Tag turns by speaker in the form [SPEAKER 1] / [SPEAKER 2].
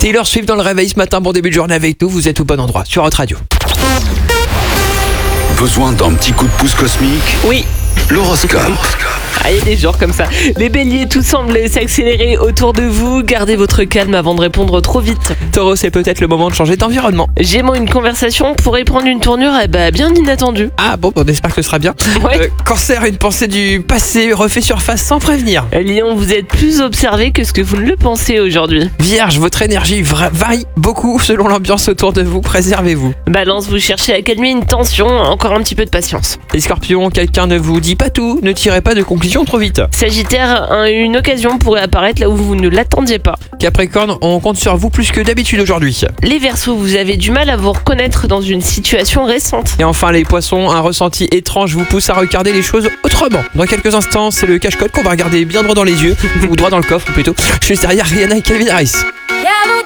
[SPEAKER 1] Taylor Swift dans le réveil ce matin, bon début de journée avec nous, vous êtes au bon endroit, sur Hot Radio.
[SPEAKER 2] Besoin d'un petit coup de pouce cosmique?
[SPEAKER 3] Oui.
[SPEAKER 2] L'horoscope.
[SPEAKER 3] Il y a des jours comme ça. Les béliers, tout semble s'accélérer autour de vous. Gardez votre calme avant de répondre trop vite.
[SPEAKER 1] Taureau, c'est peut-être le moment de changer d'environnement.
[SPEAKER 3] Gémeaux, une conversation pourrait prendre une tournure bien inattendue.
[SPEAKER 1] Ah bon, on espère que ce sera bien.
[SPEAKER 3] Ouais.
[SPEAKER 1] Cancer, une pensée du passé refait surface sans prévenir.
[SPEAKER 3] Lion, vous êtes plus observé que ce que vous ne le pensez aujourd'hui.
[SPEAKER 1] Vierge, votre énergie varie beaucoup selon l'ambiance autour de vous, préservez-vous.
[SPEAKER 3] Balance, vous cherchez à calmer une tension, encore un petit peu de patience.
[SPEAKER 1] Les scorpions, quelqu'un ne vous dit pas tout, ne tirez pas de conclusions trop vite.
[SPEAKER 3] Sagittaire, une occasion pourrait apparaître là où vous ne l'attendiez pas.
[SPEAKER 1] Capricorne, on compte sur vous plus que d'habitude aujourd'hui.
[SPEAKER 3] Les Verseaux, vous avez du mal à vous reconnaître dans une situation récente.
[SPEAKER 1] Et enfin les poissons, un ressenti étrange vous pousse à regarder les choses autrement. Dans quelques instants, c'est le cache-code qu'on va regarder bien droit dans les yeux, ou droit dans le coffre plutôt, juste derrière Rihanna et Calvin Harris.
[SPEAKER 4] Yeah,